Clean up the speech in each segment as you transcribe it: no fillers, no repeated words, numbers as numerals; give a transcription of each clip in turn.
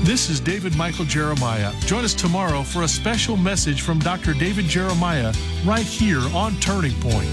This is David Michael Jeremiah. Join us tomorrow for a special message from Dr. David Jeremiah right here on Turning Point.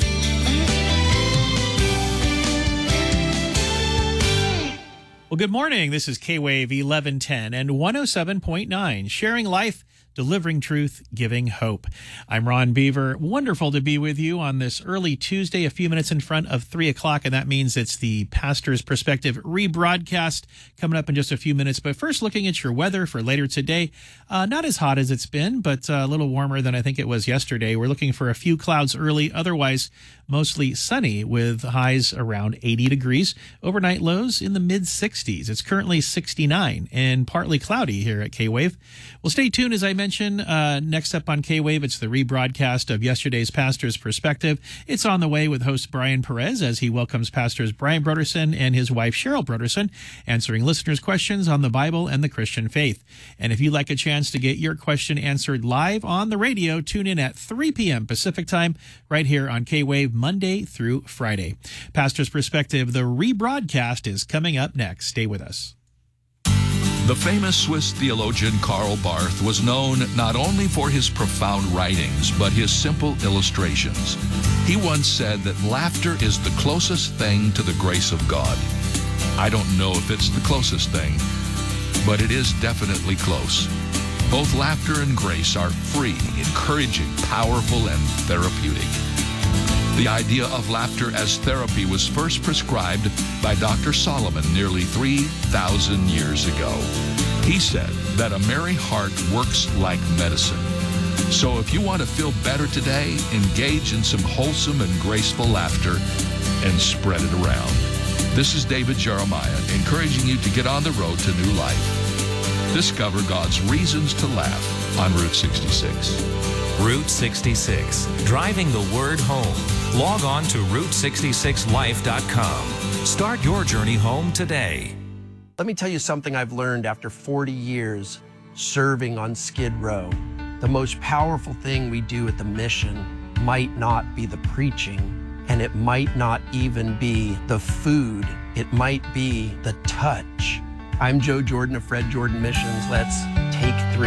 Well, good morning. This is K-Wave 1110 and 107.9, sharing life, delivering truth, giving hope. I'm Ron Beaver. Wonderful to be with you on this early Tuesday, a few minutes in front of 3 o'clock, and that means it's the Pastor's Perspective rebroadcast coming up in just a few minutes. But first, looking at your weather for later today, not as hot as it's been, but a little warmer than I think it was yesterday. We're looking for a few clouds early, otherwise mostly sunny with highs around 80 degrees. Overnight lows in the mid-60s. It's currently 69 and partly cloudy here at K-Wave. Well, stay tuned as I mentioned. Next up on K-Wave, it's the rebroadcast of yesterday's Pastor's Perspective. It's on the way with host Brian Perez as he welcomes Pastors Brian Broderson and his wife Cheryl Broderson, answering listeners' questions on the Bible and the Christian faith. And if you'd like a chance to get your question answered live on the radio, tune in at 3 p.m. Pacific time right here on K-Wave Monday through Friday. Pastor's Perspective, the rebroadcast, is coming up next. Stay with us. The famous Swiss theologian Karl Barth was known not only for his profound writings, but his simple illustrations. He once said that laughter is the closest thing to the grace of God. I don't know if it's the closest thing, but it is definitely close. Both laughter and grace are free, encouraging, powerful, and therapeutic. The idea of laughter as therapy was first prescribed by Dr. Solomon nearly 3,000 years ago. He said that a merry heart works like medicine. So if you want to feel better today, engage in some wholesome and graceful laughter and spread it around. This is David Jeremiah, encouraging you to get on the road to new life. Discover God's reasons to laugh on Route 66. Route 66, driving the word home. Log on to Route66Life.com. Start your journey home today. Let me tell you something I've learned after 40 years serving on Skid Row. The most powerful thing we do at the mission might not be the preaching, and it might not even be the food. It might be the touch. I'm Joe Jordan of Fred Jordan Missions. Let's take 3.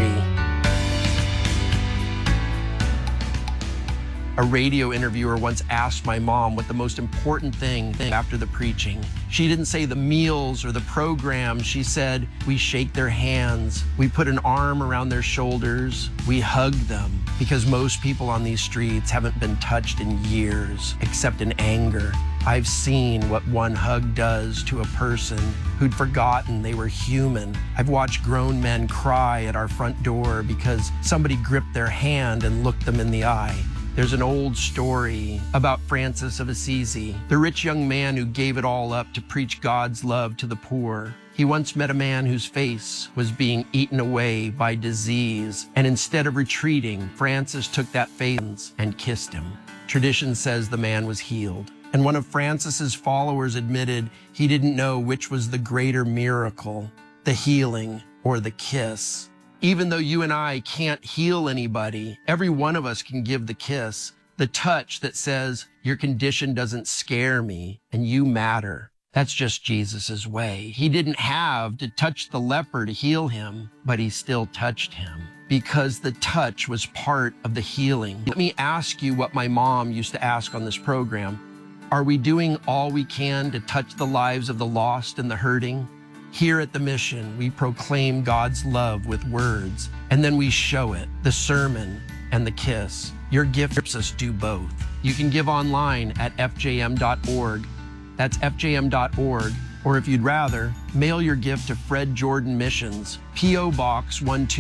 A radio interviewer once asked my mom what the most important thing after the preaching. She didn't say the meals or the program. She said, we shake their hands, we put an arm around their shoulders, we hug them, because most people on these streets haven't been touched in years, except in anger. I've seen what one hug does to a person who'd forgotten they were human. I've watched grown men cry at our front door because somebody gripped their hand and looked them in the eye. There's an old story about Francis of Assisi, the rich young man who gave it all up to preach God's love to the poor. He once met a man whose face was being eaten away by disease, and instead of retreating, Francis took that face and kissed him. Tradition says the man was healed. And one of Francis's followers admitted he didn't know which was the greater miracle, the healing or the kiss. Even though you and I can't heal anybody, every one of us can give the kiss, the touch that says, your condition doesn't scare me and you matter. That's just Jesus's way. He didn't have to touch the leper to heal him, but he still touched him because the touch was part of the healing. Let me ask you what my mom used to ask on this program. Are we doing all we can to touch the lives of the lost and the hurting? Here at the mission, we proclaim God's love with words, and then we show it, the sermon and the kiss. Your gift helps us do both. You can give online at fjm.org. That's fjm.org. Or if you'd rather, mail your gift to Fred Jordan Missions, P.O. Box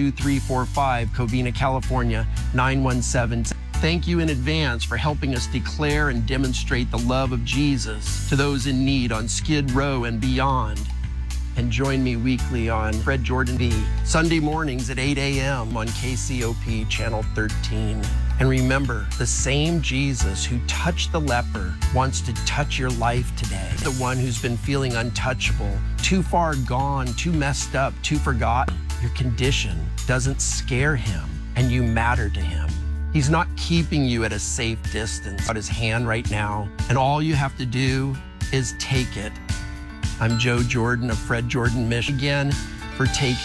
12345, Covina, California, 917. Thank you in advance for helping us declare and demonstrate the love of Jesus to those in need on Skid Row and beyond. And join me weekly on Fred Jordan V, Sunday mornings at 8 a.m. on KCOP Channel 13. And remember, the same Jesus who touched the leper wants to touch your life today. The one who's been feeling untouchable, too far gone, too messed up, too forgotten. Your condition doesn't scare him, and you matter to him. He's not keeping you at a safe distance. Got his hand right now, and all you have to do is take it. I'm Joe Jordan of Fred Jordan, Michigan, for Take